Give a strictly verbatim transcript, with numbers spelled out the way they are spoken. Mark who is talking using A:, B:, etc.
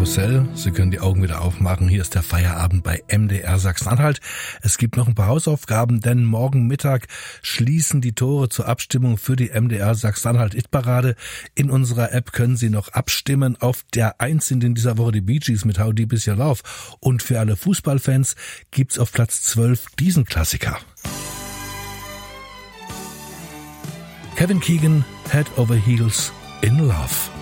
A: Karussell. Sie können die Augen wieder aufmachen. Hier ist der Feierabend bei M D R Sachsen-Anhalt. Es gibt noch ein paar Hausaufgaben, denn morgen Mittag schließen die Tore zur Abstimmung für die M D R Sachsen-Anhalt-Hitparade. In unserer App können Sie noch abstimmen. Auf der eins sind in dieser Woche die Bee Gees mit How Deep Is Your Love. Und für alle Fußballfans gibt's auf Platz zwölf diesen Klassiker. Kevin Keegan, Head Over Heels in Love.